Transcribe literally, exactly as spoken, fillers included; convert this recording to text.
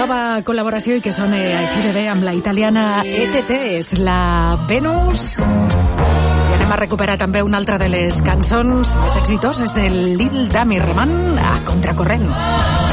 Nova col·laboració i que sona així de bé amb la italiana E T T, és la Venus. I anem a recuperar també una altra de les cançons més exitoses del Lil Dami, remant a contracorrent.